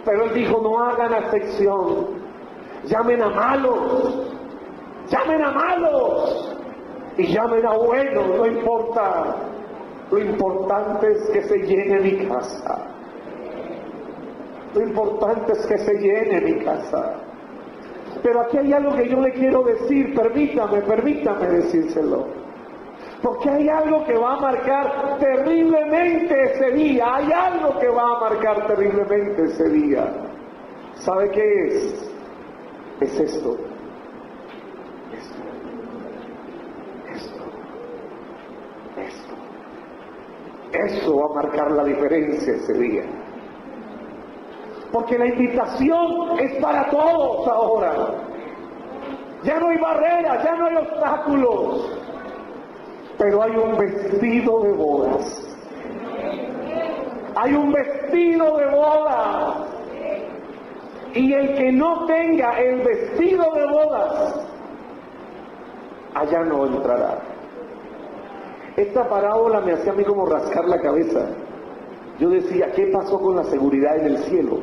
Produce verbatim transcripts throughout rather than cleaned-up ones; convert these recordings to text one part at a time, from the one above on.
Pero él dijo, no hagan acepción, llamen a malos, llamen a malos y llamen a buenos, no importa, lo importante es que se llene mi casa, lo importante es que se llene mi casa. Pero aquí hay algo que yo le quiero decir, permítame, permítame decírselo, porque hay algo que va a marcar terriblemente ese día, hay algo que va a marcar terriblemente ese día. ¿Sabe qué es? Es esto, esto, esto, esto. Eso va a marcar la diferencia ese día. Porque la invitación es para todos ahora. Ya no hay barreras, ya no hay obstáculos. Pero hay un vestido de bodas. Hay un vestido de bodas. Y el que no tenga el vestido de bodas, allá no entrará. Esta parábola me hacía a mí como rascar la cabeza. Yo decía, ¿qué pasó con la seguridad en el cielo?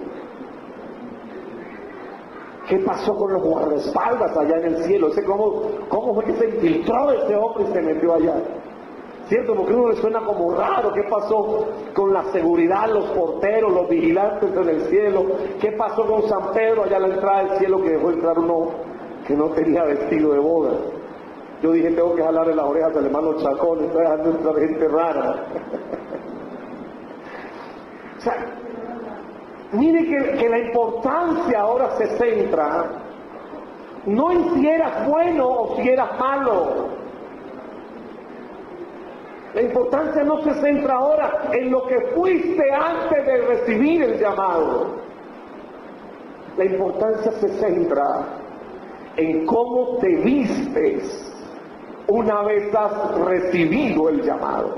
¿Qué pasó con los guardaespaldas allá en el cielo? Ese cómo, ¿Cómo fue que se infiltró ese hombre y se metió allá? ¿Cierto? Porque a uno le suena como raro. ¿Qué pasó con la seguridad, los porteros, los vigilantes en el cielo? ¿Qué pasó con San Pedro allá a la entrada del cielo que dejó entrar uno que no tenía vestido de boda? Yo dije, tengo que jalarle las orejas al hermano Chacón, está dejando entrar gente rara. O sea, mire que, que la importancia ahora se centra no en si eras bueno o si eras malo. La importancia no se centra ahora en lo que fuiste antes de recibir el llamado. La importancia se centra en cómo te vistes una vez has recibido el llamado.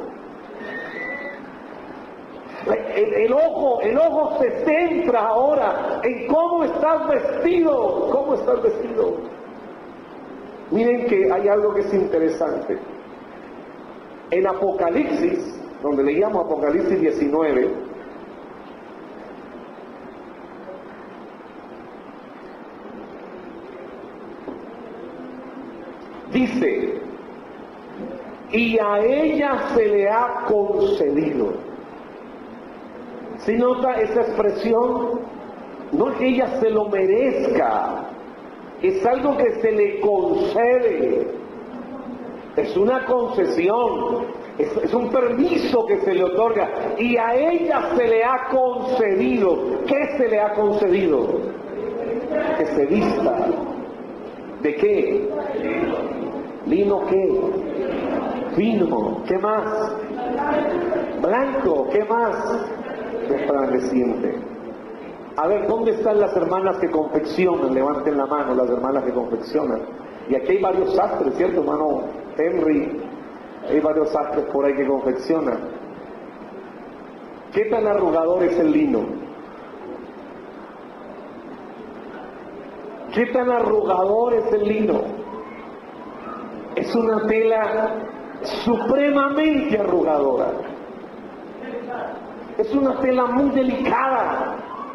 El, el ojo, el ojo se centra ahora en cómo estás vestido, cómo estás vestido. Miren que hay algo que es interesante. En Apocalipsis, donde leíamos Apocalipsis diecinueve, dice, y a ella se le ha concedido. ¿Sí nota esa expresión? No es que ella se lo merezca, es algo que se le concede. Es una concesión, es, es un permiso que se le otorga, y a ella se le ha concedido. ¿Qué se le ha concedido? Que se vista. ¿De qué? ¿Lino qué? Fino. ¿Qué más? Blanco. ¿Qué más? Resplandeciente. A ver, ¿dónde están las hermanas que confeccionan? Levanten la mano, las hermanas que confeccionan. Y aquí hay varios sastres, ¿cierto, hermano Henry? Hay varios sastres por ahí que confeccionan. ¿Qué tan arrugador es el lino? ¿Qué tan arrugador es el lino? Es una tela supremamente arrugadora. Es una tela muy delicada.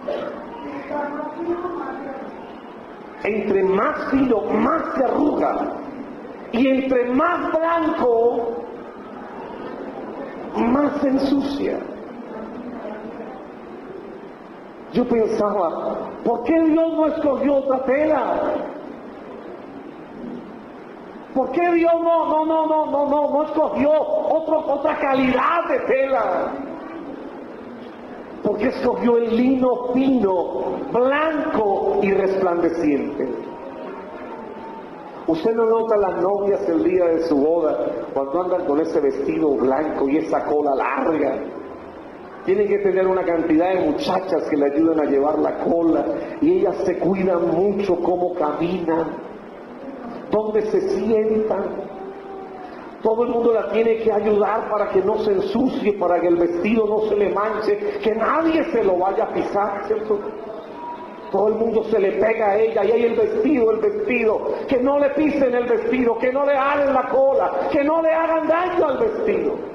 Entre más fino, más se arruga. Y entre más blanco, más se ensucia. Yo pensaba, ¿por qué Dios no escogió otra tela? ¿Por qué Dios no, no, no, no, no, no, no escogió otro, otra calidad de tela? ¿Por qué escogió el lino fino, blanco y resplandeciente? Usted no nota las novias el día de su boda cuando andan con ese vestido blanco y esa cola larga. Tienen que tener una cantidad de muchachas que le ayudan a llevar la cola, y ellas se cuidan mucho cómo caminan, dónde se sientan. Todo el mundo la tiene que ayudar para que no se ensucie, para que el vestido no se le manche, que nadie se lo vaya a pisar, ¿cierto? Todo el mundo se le pega a ella, y hay el vestido, el vestido, que no le pisen el vestido, que no le halen la cola, que no le hagan daño al vestido.